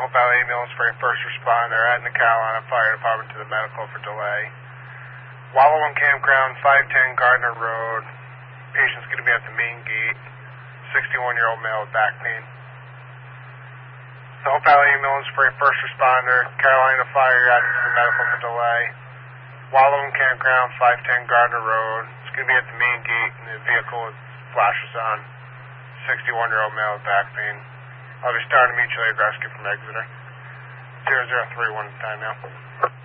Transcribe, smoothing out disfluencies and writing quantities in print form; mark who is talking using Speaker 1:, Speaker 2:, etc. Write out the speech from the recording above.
Speaker 1: Hope Valley Ambulance for a first responder at the Carolina Fire Department to the medical for delay. Wallowing Campground, 510 Gardner Road. Patient's going to be at the main gate. 61-year-old male with back pain. The Hope Valley Ambulance for a first responder, Carolina Fire at the medical for delay. Wallowing Campground, 510 Gardner Road. It's going to be at the main gate and the vehicle with flashes on. 61-year-old male with back pain. I'll be starting immediately rescue from Exeter. 0031 time now.